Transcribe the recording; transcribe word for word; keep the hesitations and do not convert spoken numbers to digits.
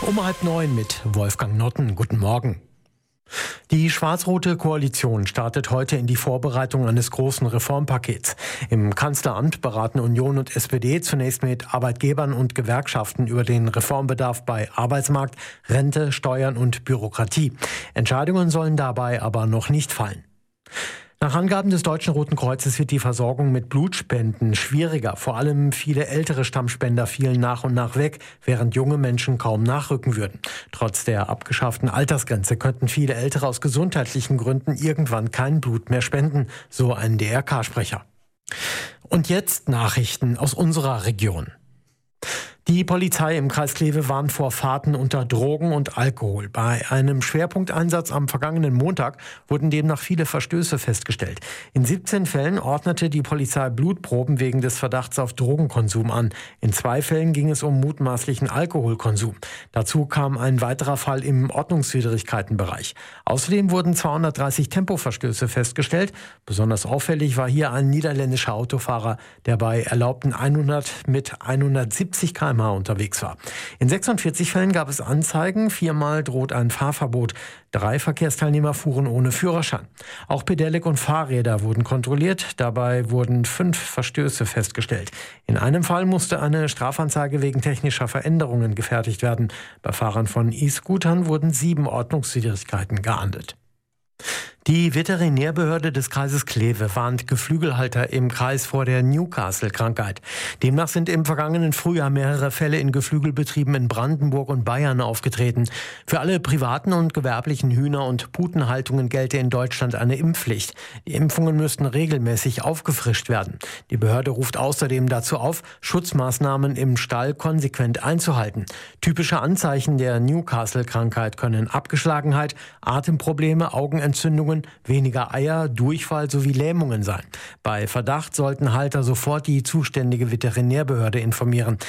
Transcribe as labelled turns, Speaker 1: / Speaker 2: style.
Speaker 1: Um halb neun mit Wolfgang Notten. Guten Morgen. Die schwarz-rote Koalition startet heute in die Vorbereitung eines großen Reformpakets. Im Kanzleramt beraten Union und S P D zunächst mit Arbeitgebern und Gewerkschaften über den Reformbedarf bei Arbeitsmarkt, Rente, Steuern und Bürokratie. Entscheidungen sollen dabei aber noch nicht fallen. Nach Angaben des Deutschen Roten Kreuzes wird die Versorgung mit Blutspenden schwieriger. Vor allem viele ältere Stammspender fielen nach und nach weg, während junge Menschen kaum nachrücken würden. Trotz der abgeschafften Altersgrenze könnten viele Ältere aus gesundheitlichen Gründen irgendwann kein Blut mehr spenden, so ein D R K-Sprecher. Und jetzt Nachrichten aus unserer Region. Die Polizei im Kreis Kleve warnt vor Fahrten unter Drogen und Alkohol. Bei einem Schwerpunkteinsatz am vergangenen Montag wurden demnach viele Verstöße festgestellt. In siebzehn Fällen ordnete die Polizei Blutproben wegen des Verdachts auf Drogenkonsum an. In zwei Fällen ging es um mutmaßlichen Alkoholkonsum. Dazu kam ein weiterer Fall im Ordnungswidrigkeitenbereich. Außerdem wurden zweihundertdreißig Tempoverstöße festgestellt. Besonders auffällig war hier ein niederländischer Autofahrer, der bei erlaubten hundert mit hundertsiebzig Kilometer pro Stunde unterwegs war. In sechsundvierzig Fällen gab es Anzeigen, viermal droht ein Fahrverbot. Drei Verkehrsteilnehmer fuhren ohne Führerschein. Auch Pedelec und Fahrräder wurden kontrolliert. Dabei wurden fünf Verstöße festgestellt. In einem Fall musste eine Strafanzeige wegen technischer Veränderungen gefertigt werden. Bei Fahrern von E-Scootern wurden sieben Ordnungswidrigkeiten geahndet. Die Veterinärbehörde des Kreises Kleve warnt Geflügelhalter im Kreis vor der Newcastle-Krankheit. Demnach sind im vergangenen Frühjahr mehrere Fälle in Geflügelbetrieben in Brandenburg und Bayern aufgetreten. Für alle privaten und gewerblichen Hühner- und Putenhaltungen gelte in Deutschland eine Impfpflicht. Die Impfungen müssten regelmäßig aufgefrischt werden. Die Behörde ruft außerdem dazu auf, Schutzmaßnahmen im Stall konsequent einzuhalten. Typische Anzeichen der Newcastle-Krankheit können Abgeschlagenheit, Atemprobleme, Augenentzündungen, weniger Eier, Durchfall sowie Lähmungen sein. Bei Verdacht sollten Halter sofort die zuständige Veterinärbehörde informieren.